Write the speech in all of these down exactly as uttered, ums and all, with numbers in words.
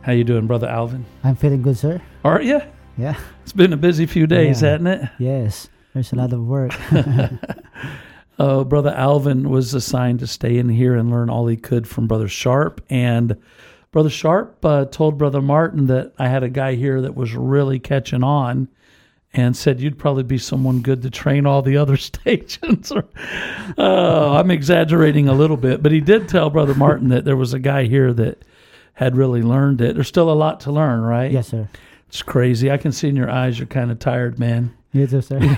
How you doing, Brother Alvin? I'm feeling good, sir. Are you? Yeah. It's been a busy few days, Yeah. hasn't it? Yes. There's a lot of work. uh, Brother Alvin was assigned to stay in here and learn all he could from Brother Sharp. And Brother Sharp uh, told Brother Martin that I had a guy here that was really catching on and said you'd probably be someone good to train all the other stations. uh, I'm exaggerating a little bit, but he did tell Brother Martin that there was a guy here that had really learned it. There's still a lot to learn, right? Yes, sir. It's crazy. I can see in your eyes you're kind of tired, man. You too, sir.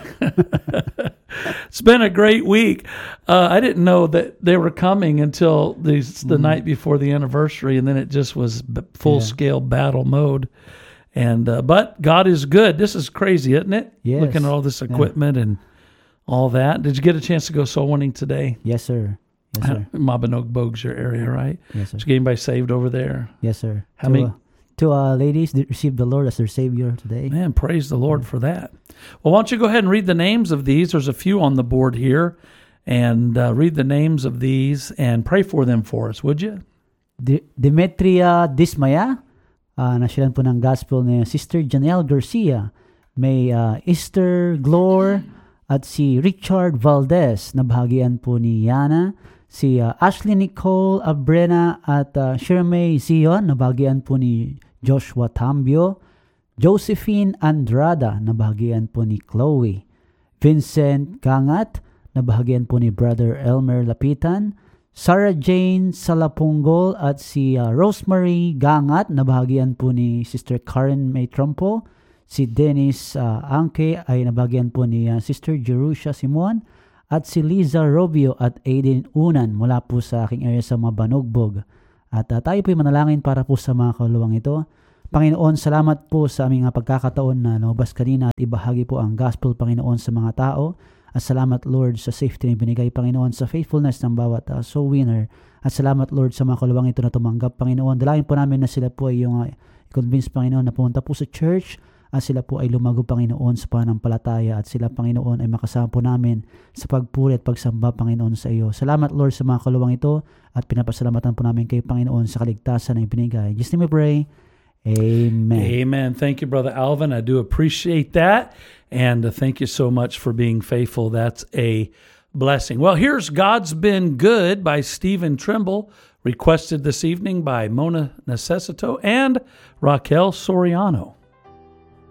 It's been a great week. Uh, I didn't know that they were coming until the, the mm. night before the anniversary, and then it just was full-scale yeah. battle mode. And uh, But God is good. This is crazy, isn't it? Yes. Looking at all this equipment yeah. and all that. Did you get a chance to go soul winning today? Yes, sir. Yes, sir. Mabinogue, Bogues, your area, right? Yes, sir. Did you get anybody saved over there? Yes, sir. How two, many? Uh, two uh, ladies that received the Lord as their Savior today. Man, praise the Lord for that. Well, why don't you go ahead and read the names of these? There's a few on the board here. And uh, read the names of these and pray for them for us, would you? D- Demetria Dismaya, uh, nasyalan po ng gospel ni Sister Janelle Garcia. May uh, Esther Glor at si Richard Valdez, nabahagian po ni Yana. Si uh, Ashley Nicole Abrena at uh, Shirmay Zion, nabahagian po ni Joshua Tambio. Josephine Andrada, nabahagian po ni Chloe. Vincent Gangat, nabahagian po ni Brother Elmer Lapitan. Sarah Jane Salapungol at si uh, Rosemary Gangat, nabahagian po ni Sister Karen May Trumpo. Si Dennis uh, Anke ay nabahagian po ni uh, Sister Jerusha Simon. At si Liza Robio at Aiden Unan mula po sa aking area sa Mabanogbog. At uh, tayo po'y manalangin para po sa mga kaluluwang ito. Panginoon, salamat po sa aming pagkakataon na lumabas kanina at ibahagi po ang gospel, Panginoon, sa mga tao. At salamat, Lord, sa safety na binigay, Panginoon, sa faithfulness ng bawat uh, soul winner. At salamat, Lord, sa mga kaluluwang ito na tumanggap, Panginoon. Dalangin po namin na sila po ay yung uh, convince, Panginoon, na pumunta po sa church at sila po ay lumago, Panginoon, sa pananampalataya at sila, Panginoon, ay makasama po namin sa pagpuri at pagsamba, Panginoon, sa iyo. Salamat, Lord, sa mga kaluluwang ito at pinapasalamatan po namin kay Panginoon sa kaligtasan na ibinigay. Just let me pray. Amen. Amen. Thank you, Brother Alvin. I do appreciate that. And uh, thank you so much for being faithful. That's a blessing. Well, here's God's Been Good by Stephen Trimble, requested this evening by Mona Necessito and Raquel Soriano.